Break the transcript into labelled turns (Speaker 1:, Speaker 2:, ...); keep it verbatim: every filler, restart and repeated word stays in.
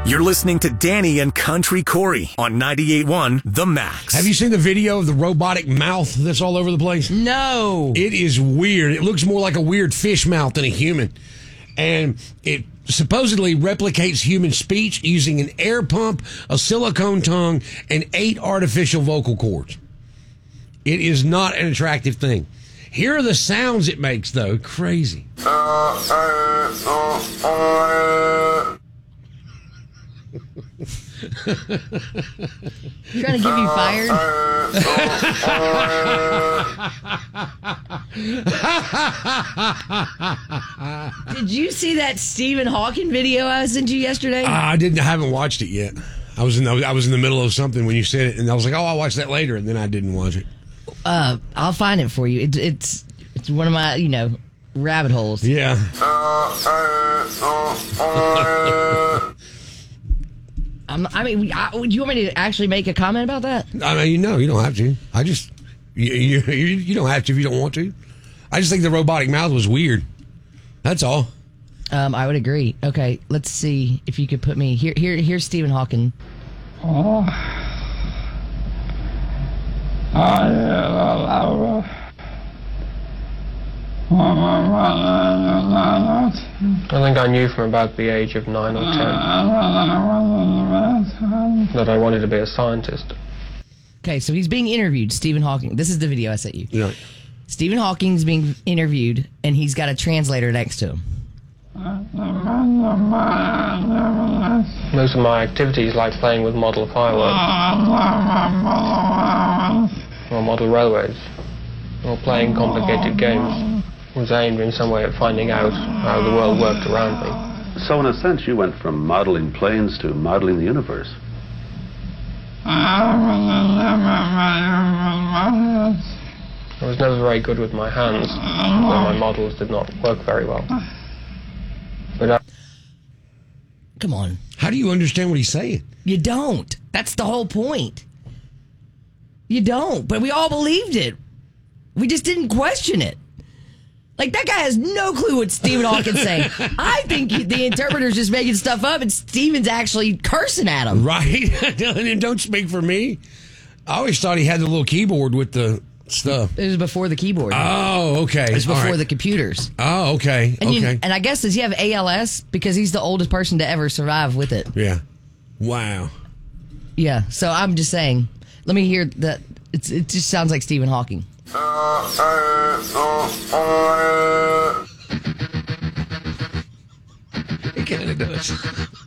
Speaker 1: You're listening to Danny and Country Corey on ninety-eight point one The Max.
Speaker 2: Have you seen the video of the robotic mouth that's all over the place?
Speaker 3: No.
Speaker 2: It is weird. It looks more like a weird fish mouth than a human. And it supposedly replicates human speech using an air pump, a silicone tongue, and eight artificial vocal cords. It is not an attractive thing. Here are the sounds it makes, though. Crazy.
Speaker 3: Trying to give you fired? Did you see that Stephen Hawking video I sent you yesterday?
Speaker 2: Uh, I didn't. I haven't watched it yet. I was in. The, I was in the middle of something when you said it, and I was like, "Oh, I'll watch that later," and then I didn't watch it.
Speaker 3: Uh, I'll find it for you. It, it's it's one of my you know rabbit holes.
Speaker 2: Yeah.
Speaker 3: Um, I mean, I, do you want me to actually make a comment about that?
Speaker 2: I mean, you know, you don't have to. I just, you, you, you, you don't have to if you don't want to. I just think the robotic mouth was weird. That's all.
Speaker 3: Um, I would agree. Okay, let's see if you could put me here. Here, here's Stephen Hawking. Oh.
Speaker 4: I think I knew from about the age of nine or ten that I wanted to be a scientist.
Speaker 3: Okay, so he's being interviewed, Stephen Hawking. This is the video I sent you.
Speaker 2: Yeah.
Speaker 3: Stephen Hawking's being interviewed, and he's got a translator next to him.
Speaker 4: Most of my activities, like playing with model fireworks, or model railways, or playing complicated games, was aimed in some way at finding out how the world worked around me.
Speaker 5: So in a sense, you went from modeling planes to modeling the universe.
Speaker 4: I was never very good with my hands, so my models did not work very well. But I...
Speaker 3: Come on.
Speaker 2: How do you understand what he's saying?
Speaker 3: You don't. That's the whole point. You don't. But we all believed it. We just didn't question it. Like, that guy has no clue what Stephen Hawking's saying. I think the interpreter's just making stuff up, and Stephen's actually cursing at him.
Speaker 2: Right? Don't speak for me. I always thought he had the little keyboard with the stuff.
Speaker 3: It was before the keyboard.
Speaker 2: Oh, okay.
Speaker 3: It was before
Speaker 2: right.
Speaker 3: the computers.
Speaker 2: Oh, okay.
Speaker 3: And,
Speaker 2: okay.
Speaker 3: you, and I guess, does he have A L S? Because he's the oldest person to ever survive with it.
Speaker 2: Yeah. Wow.
Speaker 3: Yeah. So I'm just saying. Let me hear that. It's, it just sounds like Stephen Hawking.
Speaker 2: It kind of does.